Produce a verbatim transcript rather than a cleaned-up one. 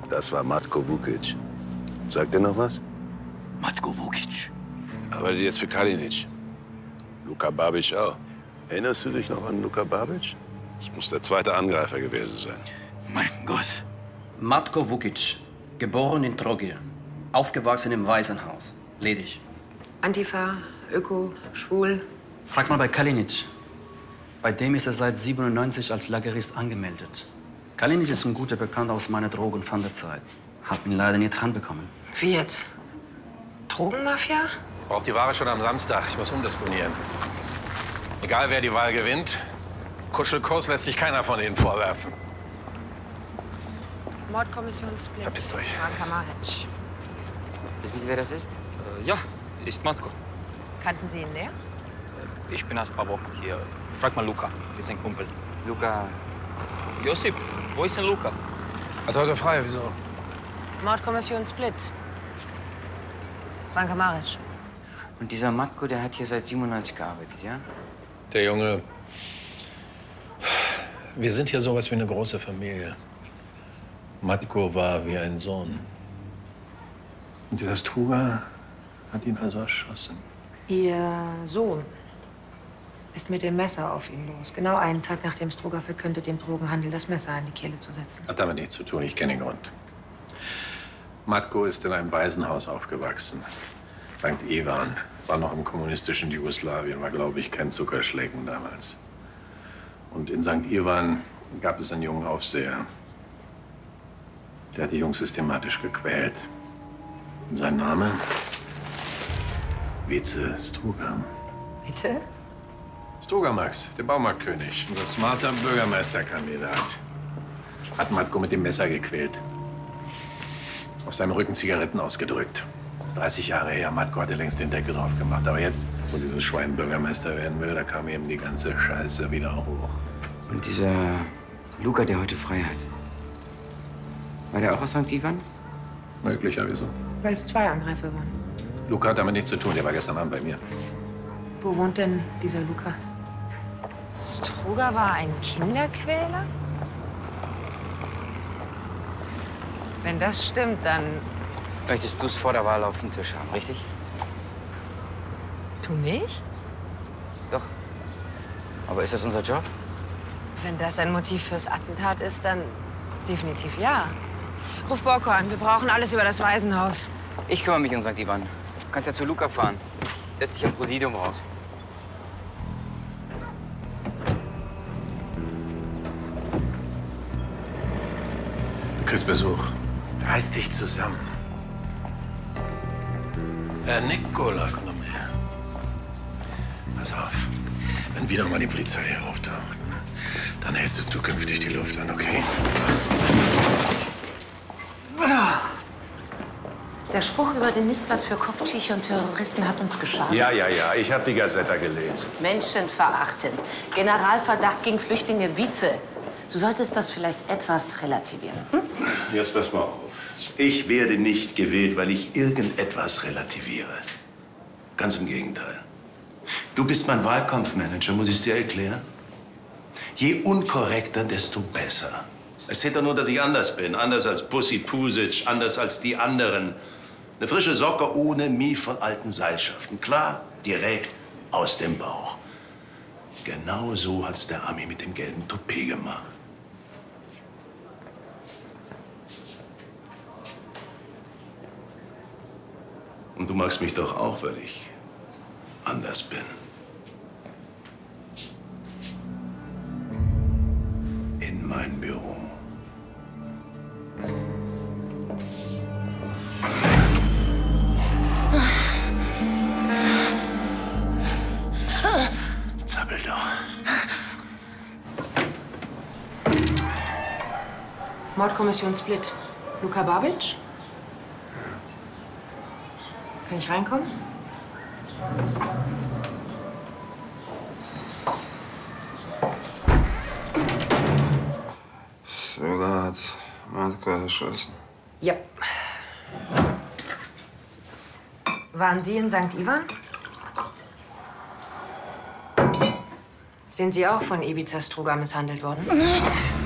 Das war Matko Vukic. Sagt dir noch was? Matko Vukic. Arbeitet jetzt für Kalinic. Luka Babic auch. Erinnerst du dich noch an Luka Babic? Das muss der zweite Angreifer gewesen sein. Mein Gott. Matko Vukic, geboren in Trogir, aufgewachsen im Waisenhaus, ledig. Antifa, Öko, schwul. Frag mal bei Kalinic. Bei dem ist er seit siebenundneunzig als Lagerist angemeldet. Kalinic ist ein guter Bekannter aus meiner Drogen- und Pfanderzeit. Hab ihn leider nie dran bekommen. Wie jetzt? Drogenmafia? Braucht die Ware schon am Samstag. Ich muss umdisponieren. Egal, wer die Wahl gewinnt, Kuschelkurs lässt sich keiner von ihnen vorwerfen. Mordkommission Split. Verpisst euch. Branka Maric. Wissen Sie, wer das ist? Äh, ja, ist Matko. Kannten Sie ihn näher? Ich bin erst ein paar Wochen hier. Frag mal Luka, ist ein Kumpel. Luka. Josip, wo ist denn Luka? Hat heute frei, wieso? Mordkommission Split. Branka Maric. Und dieser Matko, der hat hier seit siebenundneunzig gearbeitet, ja? Der Junge. Wir sind hier sowas wie eine große Familie. Matko war wie ein Sohn. Und dieser Struga hat ihn also erschossen. Ihr Sohn ist mit dem Messer auf ihn los. Genau einen Tag, nachdem Struga verkündet, dem Drogenhandel das Messer in die Kehle zu setzen. Hat damit nichts zu tun, ich kenne den Grund. Matko ist in einem Waisenhaus aufgewachsen. Sankt Ivan war noch im kommunistischen Jugoslawien, war, glaube ich, kein Zuckerschlecken damals. Und in Sankt Ivan gab es einen jungen Aufseher. Der hat die Jungs systematisch gequält. Und sein Name? Vice Struga. Bitte? Struga Max, der Baumarktkönig, unser smarter Bürgermeisterkandidat. Hat Matko mit dem Messer gequält. Auf seinem Rücken Zigaretten ausgedrückt. Das ist dreißig Jahre her. Matko hatte längst den Deckel drauf gemacht. Aber jetzt, wo dieses Schwein Bürgermeister werden will, da kam eben die ganze Scheiße wieder hoch. Und dieser Luka, der heute frei hat. War der auch aus Sankt Ivan? Möglicher, wieso? Weil es zwei Angreifer waren. Luka hat damit nichts zu tun. Der war gestern Abend bei mir. Wo wohnt denn dieser Luka? Struga war ein Kinderquäler? Wenn das stimmt, dann... Möchtest du es vor der Wahl auf dem Tisch haben, richtig? Du nicht? Doch. Aber ist das unser Job? Wenn das ein Motiv fürs Attentat ist, dann definitiv ja. Ruf Borko an, wir brauchen alles über das Waisenhaus. Ich kümmere mich um Sankt Ivan. Du kannst ja zu Luka fahren. Setz dich am Präsidium raus. Du kriegst Besuch. Reiß dich zusammen. Herr Nikola, komm doch mal her. Pass auf, wenn wieder mal die Polizei hier auftaucht, dann hältst du zukünftig die Luft an, okay? Der Spruch über den Nistplatz für Kopftücher und Terroristen hat uns geschadet. Ja, ja, ja. Ich habe die Gazetta gelesen. Menschenverachtend. Generalverdacht gegen Flüchtlinge Vize. Du solltest das vielleicht etwas relativieren. Hm? Jetzt pass mal auf. Ich werde nicht gewählt, weil ich irgendetwas relativiere. Ganz im Gegenteil. Du bist mein Wahlkampfmanager, muss ich es dir erklären? Je unkorrekter, desto besser. Es zählt doch nur, dass ich anders bin. Anders als Bussi Pusic, anders als die anderen. Eine frische Socke ohne Mief von alten Seilschaften. Klar, direkt aus dem Bauch. Genau so hat's der Ami mit dem gelben Toupet gemacht. Und du magst mich doch auch, weil ich anders bin. In mein Büro. Zappel doch. Mordkommission Split. Luka Babic? Kann ich reinkommen? Struga hat Matko erschossen. Ja. Waren Sie in Sankt Ivan? Sind Sie auch von Ivica Struga misshandelt worden?